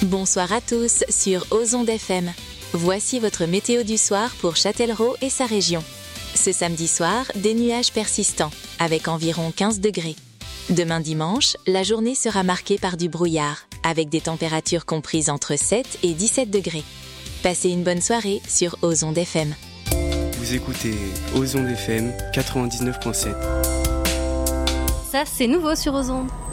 Bonsoir à tous sur Ozonde FM. Voici votre météo du soir pour Châtellerault et sa région. Ce samedi soir, des nuages persistants, avec environ 15 degrés. Demain dimanche, la journée sera marquée par du brouillard, avec des températures comprises entre 7 et 17 degrés. Passez une bonne soirée sur Ozonde FM. Vous écoutez Ozonde FM 99.7. Ça, c'est nouveau sur Ozonde.